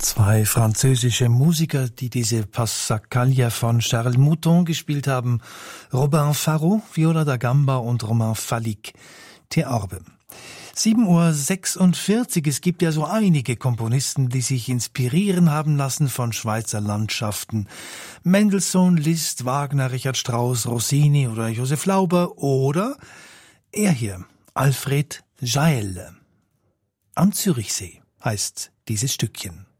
Zwei französische Musiker, die diese Passacaglia von Charles Mouton gespielt haben, Robin Faro, Viola da Gamba und Romain Falik, Theorbe. 7:46 Uhr. Es gibt ja so einige Komponisten, die sich inspirieren haben lassen von Schweizer Landschaften. Mendelssohn, Liszt, Wagner, Richard Strauss, Rossini oder Josef Lauber oder er hier, Alfred Jaelle. Am Zürichsee heißt dieses Stückchen.